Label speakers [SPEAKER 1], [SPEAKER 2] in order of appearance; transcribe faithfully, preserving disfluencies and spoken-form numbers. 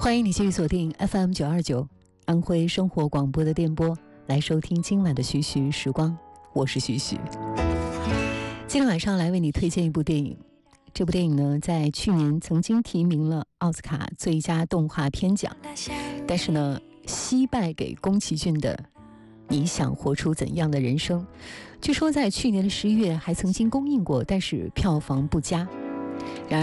[SPEAKER 1] 欢迎你继续锁定 F M 九二九安徽生活广播的电波，来收听今晚的徐徐时光，我是徐徐。今天晚上来为你推荐一部电影，这部电影呢，在去年曾经提名了奥斯卡最佳动画片奖，但是呢，惜败给宫崎骏的《你想活出怎样的人生》。据说在去年的十一月还曾经公映过，但是票房不佳。然而